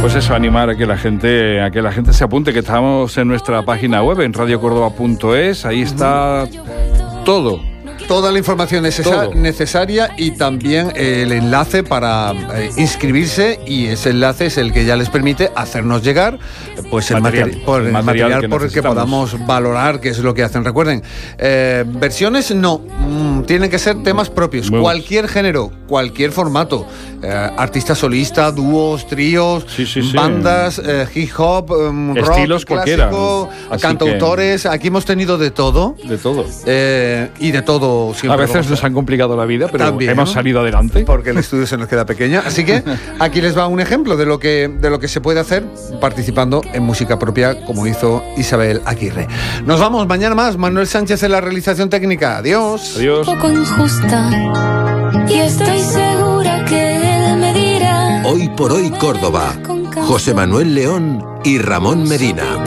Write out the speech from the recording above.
Pues eso, animar a que la gente se apunte, que estamos en nuestra página web, en radiocordoba.es, ahí está todo. Toda la información necesaria y también el enlace para inscribirse, y ese enlace es el que ya les permite hacernos llegar pues el material por el que podamos valorar qué es lo que hacen. Recuerden, versiones no, tienen que ser temas propios, cualquier género, cualquier formato, artista solista, dúos, tríos, bandas, hip hop, estilos rock clásico, cualquiera, cantautores, aquí hemos tenido de todo. De todo. Y de todo. A veces nos han complicado la vida, pero también, hemos salido adelante. Porque el estudio se nos queda pequeño. Así que aquí les va un ejemplo de lo que se puede hacer participando en música propia, como hizo Isabel Aguirre. Nos vamos, mañana más. Manuel Sánchez en la realización técnica. Adiós. Adiós. Un poco injusta, y estoy segura que él me dirá. Hoy por hoy Córdoba. José Manuel León y Ramón Medina.